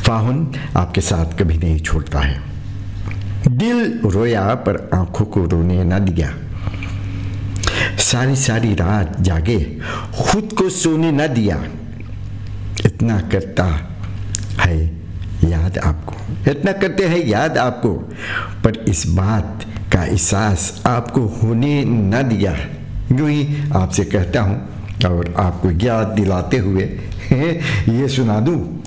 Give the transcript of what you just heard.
फाहुन आपके साथ कभी नहीं छोड़ता है। दिल रोया पर आंखों को रोने न दिया, सारी सारी रात जागे खुद को सोने न दिया। इतना करता है याद आपको, इतना करते हैं याद आपको, पर इस बात का एहसास आपको होने न दिया। यूँ ही आपसे कहता हूँ और आपको याद दिलाते हुए ये सुना दूँ